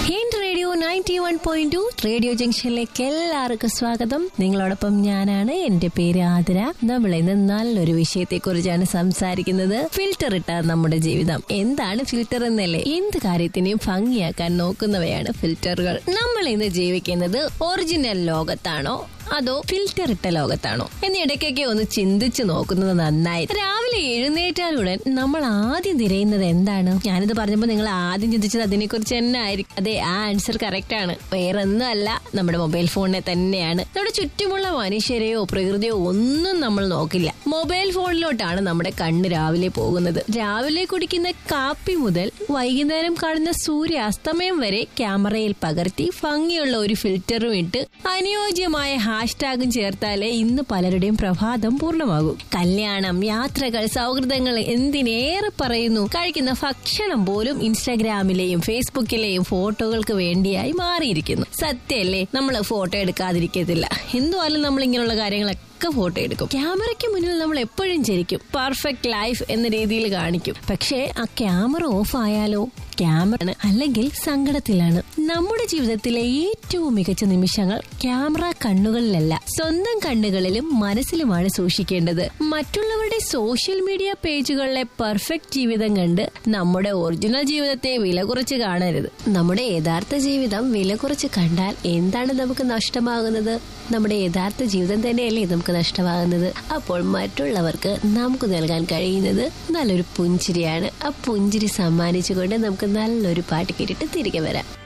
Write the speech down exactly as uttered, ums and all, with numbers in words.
Hint radio ninety one point two radio ജംഗ്ഷനിലേക്ക് എല്ലാവർക്കും സ്വാഗതം. നിങ്ങളോടൊപ്പം ഞാനാണ്. എന്റെ പേര് ആതിര. നമ്മൾ ഇന്ന് നല്ലൊരു വിഷയത്തെ കുറിച്ചാണ് സംസാരിക്കുന്നത്. ഫിൽറ്റർ ഇട്ട നമ്മുടെ ജീവിതം. എന്താണ് ഫിൽറ്റർ എന്നല്ലേ? എന്ത് കാര്യത്തിനെയും ഭംഗിയാക്കാൻ നോക്കുന്നവയാണ് ഫിൽറ്ററുകൾ. നമ്മൾ ഇന്ന് ജീവിക്കുന്നത് ഒറിജിനൽ ലോകത്താണോ അതോ ഫിൽറ്റർ ഇട്ട ലോകത്താണോ എന്ന് ഇടയ്ക്കൊക്കെ ഒന്ന് ചിന്തിച്ചു നോക്കുന്നത് നന്നായി. രാവിലെ എഴുന്നേറ്റാലുടൻ നമ്മൾ ആദ്യം തിരയുന്നത് എന്താണ്? ഞാനിത് പറഞ്ഞപ്പോ നിങ്ങൾ ആദ്യം ചിന്തിച്ചത് അതിനെ കുറിച്ച് തന്നെ ആയിരിക്കും. അതെ, ആ ആൻസർ കറക്റ്റ് ആണ്. വേറെ ഒന്നും അല്ല, നമ്മുടെ മൊബൈൽ ഫോണിനെ തന്നെയാണ്. നമ്മുടെ ചുറ്റുമുള്ള മനുഷ്യരെയോ പ്രകൃതിയോ ഒന്നും നമ്മൾ നോക്കില്ല. മൊബൈൽ ഫോണിലോട്ടാണ് നമ്മുടെ കണ്ണ് രാവിലെ പോകുന്നത്. രാവിലെ കുടിക്കുന്ന കാപ്പി മുതൽ വൈകുന്നേരം കാണുന്ന സൂര്യാസ്തമയം വരെ ക്യാമറയിൽ പകർത്തി ഭംഗിയുള്ള ഒരു ഫിൽറ്ററും ഇട്ട് അനുയോജ്യമായ ഹാഷ്ടാഗും ചേർത്താലേ ഇന്ന് പലരുടെയും പ്രഭാതം പൂർണ്ണമാകും. കല്യാണം, യാത്രകൾ, സൗഹൃദങ്ങൾ, എന്തിനേറെ പറയുന്നു. കഴിക്കുന്ന ഭക്ഷണം പോലും ഇൻസ്റ്റാഗ്രാമിലെയും ഫേസ്ബുക്കിലെയും ഫോട്ടോകൾക്ക് വേണ്ടിയായി മാറിയിരിക്കുന്നു. സത്യല്ലേ? നമ്മൾ ഫോട്ടോ എടുക്കാതിരിക്കത്തില്ല. എന്തുവായാലും നമ്മൾ ഇങ്ങനെയുള്ള കാര്യങ്ങളൊക്കെ ഫോട്ടോ എടുക്കും. ക്യാമറയ്ക്ക് മുന്നിൽ നമ്മൾ എപ്പോഴും ചിരിക്കും, പെർഫെക്റ്റ് ലൈഫ് എന്ന രീതിയിൽ കാണിക്കും. പക്ഷേ ആ ക്യാമറ ഓഫ് ആയാലോ? ക്യാമറ അല്ലെങ്കിൽ സങ്കടത്തിലാണ്. നമ്മുടെ ജീവിതത്തിലെ ഏറ്റവും മികച്ച നിമിഷങ്ങൾ ക്യാമറ കണ്ണുകളിലല്ല, സ്വന്തം കണ്ണുകളിലും മനസ്സിലുമാണ് സൂക്ഷിക്കേണ്ടത്. മറ്റുള്ളവരുടെ സോഷ്യൽ മീഡിയ പേജുകളിലെ പെർഫെക്റ്റ് ജീവിതം കണ്ട് നമ്മുടെ ഒറിജിനൽ ജീവിതത്തെ വില കുറച്ച് കാണരുത്. നമ്മുടെ യഥാർത്ഥ ജീവിതം വില കുറച്ച് കണ്ടാൽ എന്താണ് നമുക്ക് നഷ്ടമാകുന്നത്? നമ്മുടെ യഥാർത്ഥ ജീവിതം തന്നെയല്ലേ നമുക്ക് നഷ്ടമാകുന്നത്. അപ്പോൾ മറ്റുള്ളവർക്ക് നമുക്ക് നൽകാൻ കഴിയുന്നത് നല്ലൊരു പുഞ്ചിരിയാണ്. ആ പുഞ്ചിരി സമ്മാനിച്ചുകൊണ്ട് നമുക്ക് നല്ലൊരു പാട്ട് കേട്ടിട്ട് തിരികെ വരാം.